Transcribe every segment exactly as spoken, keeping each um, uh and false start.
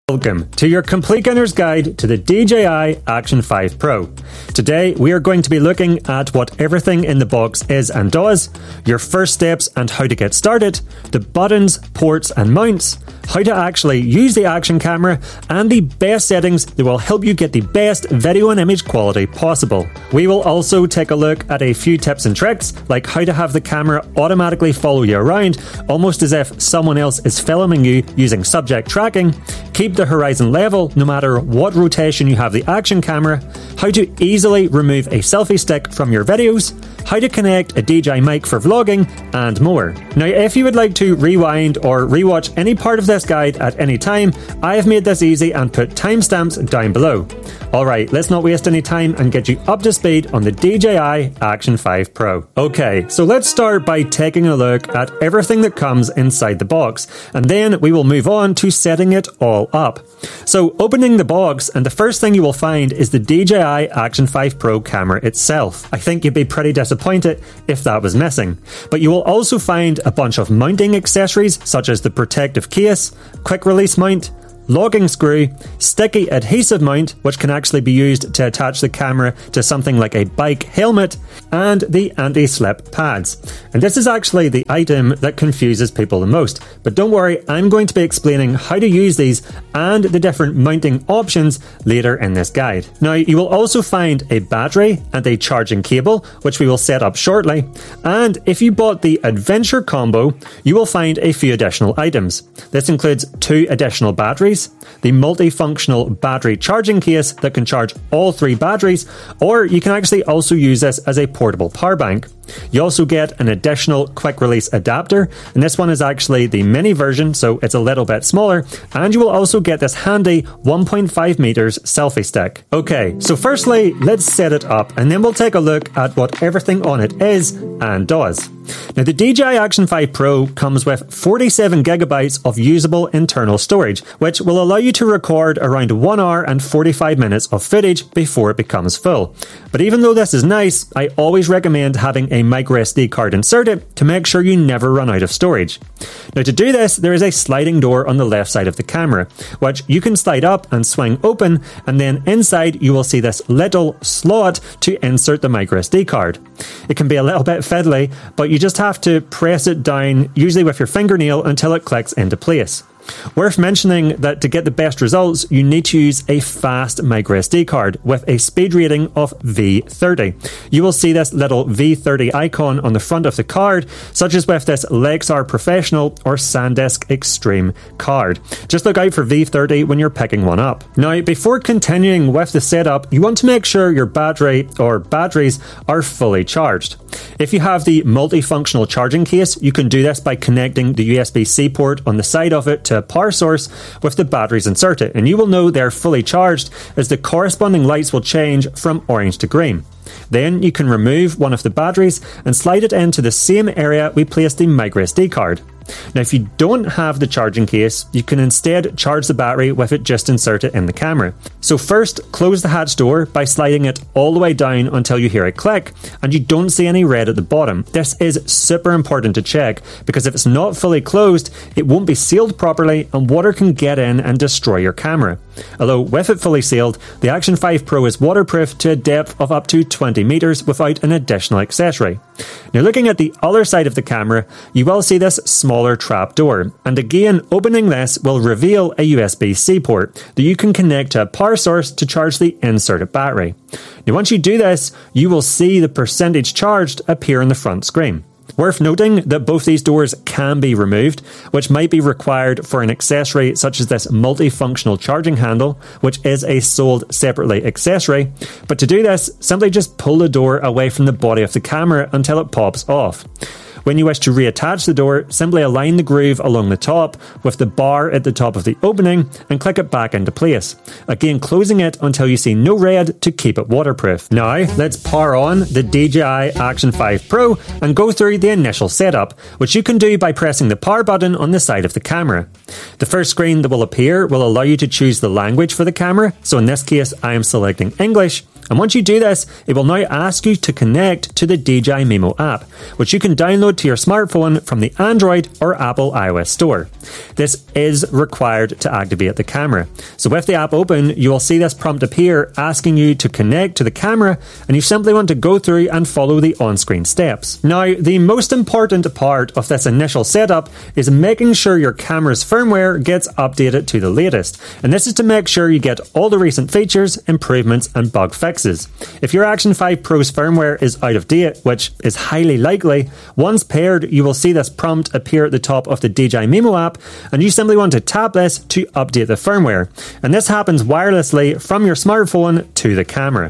Welcome to your complete beginner's guide to the D J I Action five Pro. Today we are going to be looking at what everything in the box is and does, your first steps and how to get started, the buttons, ports and mounts, how to actually use the action camera, and the best settings that will help you get the best video and image quality possible. We will also take a look at a few tips and tricks, like how to have the camera automatically follow you around, almost as if someone else is filming you using subject tracking, keep the horizon level no matter what rotation you have the action camera, how to easily remove a selfie stick from your videos, how to connect a D J I mic for vlogging, and more. Now, if you would like to rewind or rewatch any part of this guide at any time, I have made this easy and put timestamps down below. Alright, let's not waste any time and get you up to speed on the D J I Action five Pro. Okay, so let's start by taking a look at everything that comes inside the box, and then we will move on to setting it all up. So, opening the box, and the first thing you will find is the D J I Action five Pro camera itself. I think you'd be pretty disappointed if that was missing. But you will also find a bunch of mounting accessories such as the protective case, quick release mount, locking screw, sticky adhesive mount, which can actually be used to attach the camera to something like a bike helmet, and the anti-slip pads. And this is actually the item that confuses people the most. But don't worry, I'm going to be explaining how to use these and the different mounting options later in this guide. Now, you will also find a battery and a charging cable, which we will set up shortly. And if you bought the Adventure combo, you will find a few additional items. This includes two additional batteries, the multifunctional battery charging case that can charge all three batteries, or you can actually also use this as a portable power bank. You also get an additional quick release adapter, and this one is actually the mini version, so it's a little bit smaller, and you will also get this handy one point five meters selfie stick. Okay, so firstly, let's set it up, and then we'll take a look at what everything on it is and does. Now, the D J I Action five Pro comes with forty-seven gigabytes of usable internal storage, which will allow you to record around one hour and forty-five minutes of footage before it becomes full. But even though this is nice, I always recommend having a micro S D card inserted to make sure you never run out of storage. Now, to do this, there is a sliding door on the left side of the camera, which you can slide up and swing open, and then inside you will see this little slot to insert the micro S D card. It can be a little bit fiddly, but you just have to press it down, usually with your fingernail, until it clicks into place. Worth mentioning that to get the best results, you need to use a fast micro S D card with a speed rating of V thirty. You will see this little V thirty icon on the front of the card, such as with this Lexar Professional or SanDisk Extreme card. Just look out for V thirty when you're picking one up. Now, before continuing with the setup, you want to make sure your battery or batteries are fully charged. If you have the multifunctional charging case, you can do this by connecting the U S B C port on the side of it to a power source with the batteries inserted, and you will know they're fully charged as the corresponding lights will change from orange to green. Then you can remove one of the batteries and slide it into the same area we placed the micro S D card. Now, if you don't have the charging case, you can instead charge the battery with it just inserted in the camera. So first, close the hatch door by sliding it all the way down until you hear a click and you don't see any red at the bottom. This is super important to check, because if it's not fully closed, it won't be sealed properly and water can get in and destroy your camera. Although with it fully sealed, the Action five Pro is waterproof to a depth of up to twenty meters without an additional accessory. Now, looking at the other side of the camera, you will see this smaller trap door, and again, opening this will reveal a U S B C port that you can connect to a power source to charge the inserted battery. Now, once you do this, you will see the percentage charged appear on the front screen. Worth noting that both these doors can be removed, which might be required for an accessory such as this multifunctional charging handle, which is a sold separately accessory. But to do this, simply just pull the door away from the body of the camera until it pops off. When you wish to reattach the door, simply align the groove along the top with the bar at the top of the opening and click it back into place. Again, closing it until you see no red to keep it waterproof. Now, let's power on the D J I Action five Pro and go through the initial setup, which you can do by pressing the power button on the side of the camera. The first screen that will appear will allow you to choose the language for the camera, so in this case I am selecting English, And once you do this, it will now ask you to connect to the D J I Mimo app, which you can download to your smartphone from the Android or Apple iOS store. This is required to activate the camera. So with the app open, you will see this prompt appear asking you to connect to the camera, and you simply want to go through and follow the on-screen steps. Now, the most important part of this initial setup is making sure your camera's firmware gets updated to the latest, and this is to make sure you get all the recent features, improvements and bug fixes. If your Action five Pro's firmware is out of date, which is highly likely, once paired you will see this prompt appear at the top of the D J I Mimo app, and you simply want to tap this to update the firmware, and this happens wirelessly from your smartphone to the camera.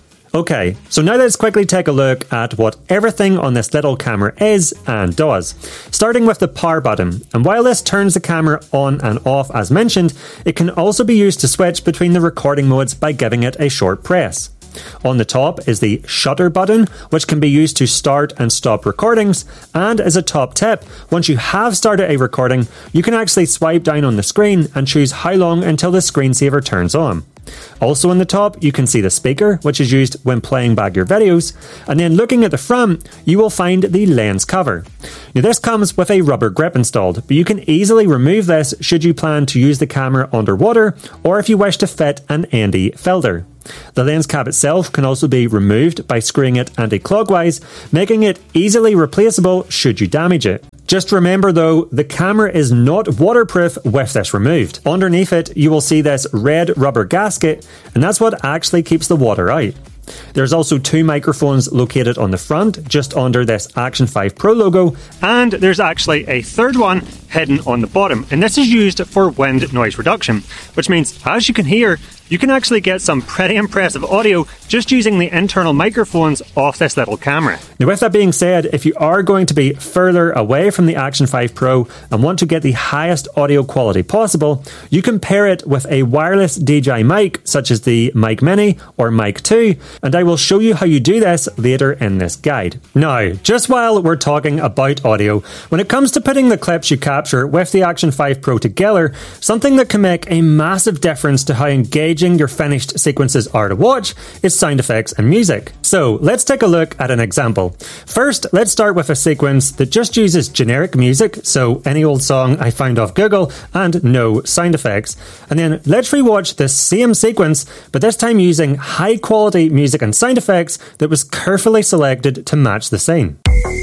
Okay, so now let's quickly take a look at what everything on this little camera is and does. Starting with the power button, and while this turns the camera on and off as mentioned, it can also be used to switch between the recording modes by giving it a short press. On the top is the shutter button, which can be used to start and stop recordings, and as a top tip, once you have started a recording, you can actually swipe down on the screen and choose how long until the screensaver turns on. Also on the top, you can see the speaker, which is used when playing back your videos, and then looking at the front, you will find the lens cover. Now this comes with a rubber grip installed, but you can easily remove this should you plan to use the camera underwater, or if you wish to fit an N D filter. The lens cap itself can also be removed by screwing it anti-clockwise, making it easily replaceable should you damage it. Just remember though, the camera is not waterproof with this removed. Underneath it, you will see this red rubber gasket, and that's what actually keeps the water out. There's also two microphones located on the front, just under this Action five Pro logo, and there's actually a third one hidden on the bottom, and this is used for wind noise reduction, which means, as you can hear, you can actually get some pretty impressive audio just using the internal microphones off this little camera. Now with that being said, if you are going to be further away from the Action five Pro and want to get the highest audio quality possible, you can pair it with a wireless D J I mic such as the Mic Mini or Mic two, and I will show you how you do this later in this guide. Now, just while we're talking about audio, when it comes to putting the clips you capture with the Action five Pro together, something that can make a massive difference to how engaging your finished sequences are to watch is sound effects and music. So let's take a look at an example. First, let's start with a sequence that just uses generic music, so any old song I found off Google, and no sound effects. And then let's rewatch this same sequence, but this time using high quality music and sound effects that was carefully selected to match the scene.